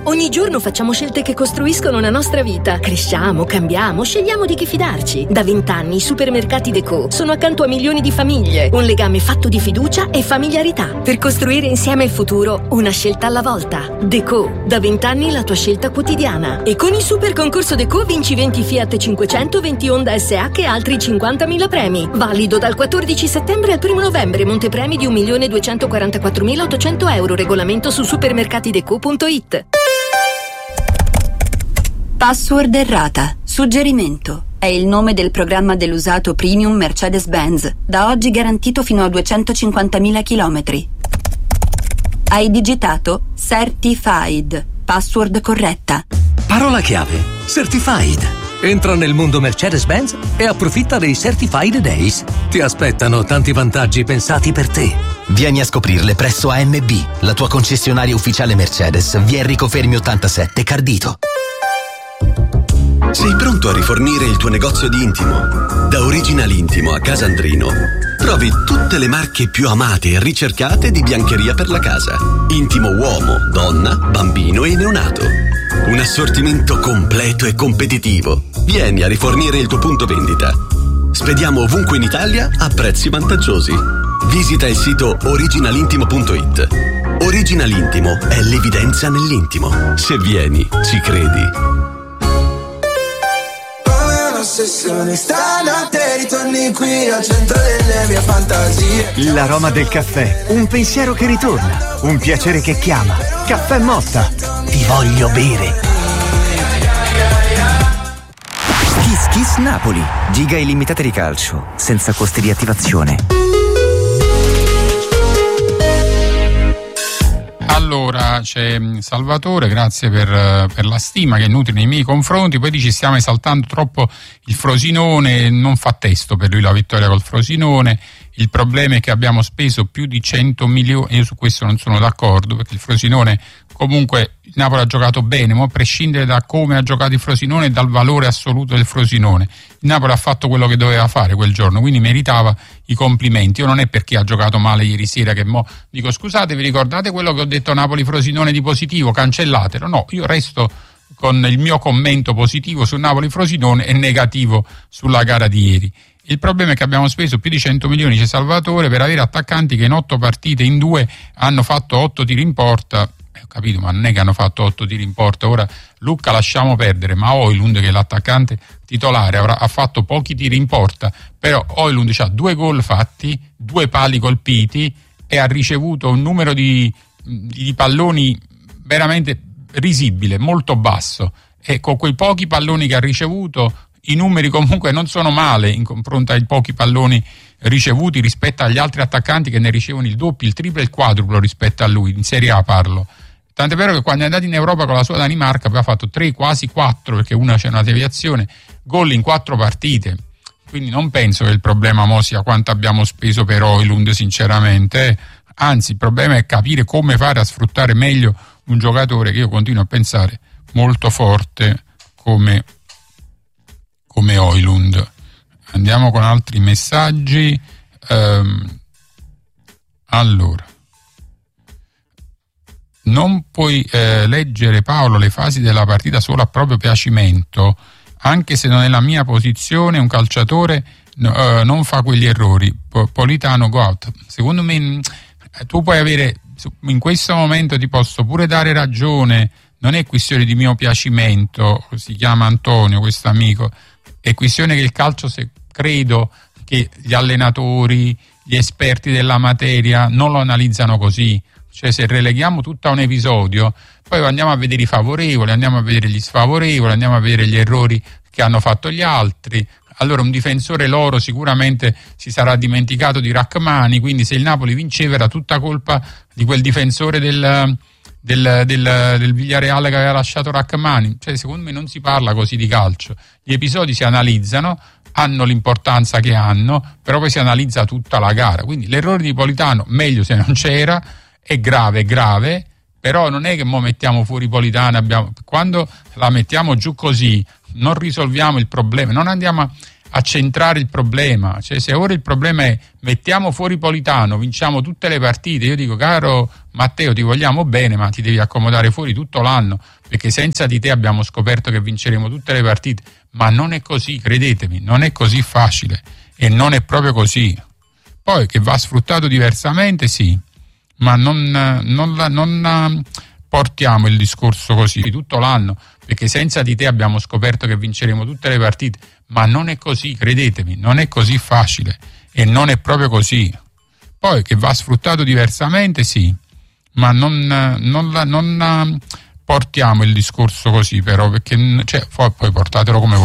Ogni giorno facciamo scelte che costruiscono la nostra vita. Cresciamo, cambiamo, scegliamo di chi fidarci. Da 20 anni i supermercati Deco sono accanto a milioni di famiglie. Un legame fatto di fiducia e familiarità. Per costruire insieme il futuro, una scelta alla volta. Deco, da 20 anni la tua scelta quotidiana. E con il super concorso Deco vinci 20 Fiat 500, 20 Honda SH e altri 50.000 premi. Valido dal 14 settembre al 1 novembre. Montepremi di 1.244.800 euro. Regolamento su supermercatideco.it. Password errata. Suggerimento. È il nome del programma dell'usato premium Mercedes-Benz, da oggi garantito fino a 250.000 chilometri. Hai digitato Certified. Password corretta. Parola chiave: Certified. Entra nel mondo Mercedes-Benz e approfitta dei Certified Days. Ti aspettano tanti vantaggi pensati per te. Vieni a scoprirle presso AMB, la tua concessionaria ufficiale Mercedes, via Enrico Fermi 87, Cardito. Sei pronto a rifornire il tuo negozio di intimo? Da Original Intimo a Casandrino trovi tutte le marche più amate e ricercate di biancheria per la casa. Intimo uomo, donna, bambino e neonato. Un assortimento completo e competitivo. Vieni a rifornire il tuo punto vendita. Spediamo ovunque in Italia a prezzi vantaggiosi. Visita il sito originalintimo.it. Original Intimo è l'evidenza nell'intimo. Se vieni, ci credi. Stanotte ritorni qui al centro delle mie fantasie. L'aroma del caffè, un pensiero che ritorna, un piacere che chiama. Caffè Motta. Ti voglio bere. Kiss Kiss Napoli. Giga illimitate di calcio, senza costi di attivazione. Allora c'è Salvatore, grazie per la stima che nutri nei miei confronti. Poi dici: stiamo esaltando troppo il Frosinone, non fa testo per lui la vittoria col Frosinone. Il problema è che abbiamo speso più di 100 milioni. Io su questo non sono d'accordo, perché il Frosinone, comunque il Napoli ha giocato bene, ma a prescindere da come ha giocato il Frosinone e dal valore assoluto del Frosinone, il Napoli ha fatto quello che doveva fare quel giorno, quindi meritava i complimenti. Io non è perché ha giocato male ieri sera che mo dico: scusate, vi ricordate quello che ho detto Napoli-Frosinone di positivo, cancellatelo. No, io resto con il mio commento positivo su Napoli-Frosinone e negativo sulla gara di ieri. Il problema è che abbiamo speso più di 100 milioni, c'è Salvatore, per avere attaccanti che in 8 partite, in 2, hanno fatto 8 tiri in porta. Ho capito, ma non è che hanno fatto 8 tiri in porta. Ora Lucca lasciamo perdere, ma Højlund, che è l'attaccante titolare, ha fatto pochi tiri in porta, però Højlund ha 2 gol fatti, 2 pali colpiti e ha ricevuto un numero di palloni veramente risibile, molto basso, e con quei pochi palloni che ha ricevuto i numeri comunque non sono male in confronto ai pochi palloni ricevuti rispetto agli altri attaccanti che ne ricevono il doppio, il triplo e il quadruplo rispetto a lui, in Serie A parlo. Tant'è vero che quando è andato in Europa con la sua Danimarca aveva fatto 3, quasi 4, perché una c'è una deviazione, gol in 4 partite. Quindi non penso che il problema mo sia quanto abbiamo speso per Højlund, sinceramente. Anzi, il problema è capire come fare a sfruttare meglio un giocatore che io continuo a pensare molto forte come Højlund. Andiamo con altri messaggi. Allora, non puoi leggere, Paolo, le fasi della partita solo a proprio piacimento. Anche se non è la mia posizione, un calciatore non fa quegli errori. Politano, go out. Secondo me tu puoi avere, in questo momento ti posso pure dare ragione, non è questione di mio piacimento, si chiama Antonio questo amico, è questione che il calcio, se credo che gli allenatori, gli esperti della materia non lo analizzano così. Cioè, se releghiamo tutto a un episodio, poi andiamo a vedere i favorevoli, andiamo a vedere gli sfavorevoli, andiamo a vedere gli errori che hanno fatto gli altri. Allora un difensore loro sicuramente si sarà dimenticato di Rachmani, quindi se il Napoli vinceva era tutta colpa di quel difensore del Villarreal che aveva lasciato Rachmani. Cioè, secondo me non si parla così di calcio. Gli episodi si analizzano, hanno l'importanza che hanno, però poi si analizza tutta la gara. Quindi l'errore di Politano, meglio se non c'era, è grave, però non è che mo mettiamo fuori Politano, quando la mettiamo giù così non risolviamo il problema, non andiamo centrare il problema. Cioè, se ora il problema è mettiamo fuori Politano, vinciamo tutte le partite, io dico caro Matteo, ti vogliamo bene, ma ti devi accomodare fuori tutto l'anno, perché senza di te abbiamo scoperto che vinceremo tutte le partite. Ma non è così, credetemi, non è così facile e non è proprio così. Poi che va sfruttato diversamente, sì, ma non portiamo il discorso così tutto l'anno, perché senza di te abbiamo scoperto che vinceremo tutte le partite. Ma non è così, credetemi, non è così facile e non è proprio così. Poi che va sfruttato diversamente, sì, ma non portiamo il discorso così, però, perché poi portatelo come